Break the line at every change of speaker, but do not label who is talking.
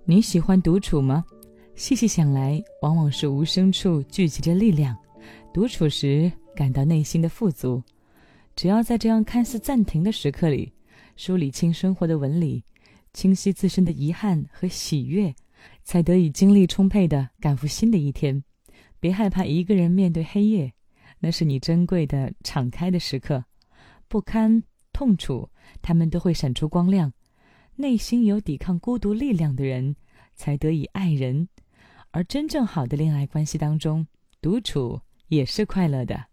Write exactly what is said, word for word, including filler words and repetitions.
你喜欢独处吗？细细想来，往往是无声处聚集着力量，独处时感到内心的富足。只要在这样看似暂停的时刻里，梳理清生活的纹理，清晰自身的遗憾和喜悦，才得以精力充沛地赶赴新的一天。别害怕一个人面对黑夜，那是你珍贵的敞开的时刻。不堪痛楚，他们都会闪出光亮。内心有抵抗孤独力量的人，才得以爱人。而真正好的恋爱关系当中，独处也是快乐的。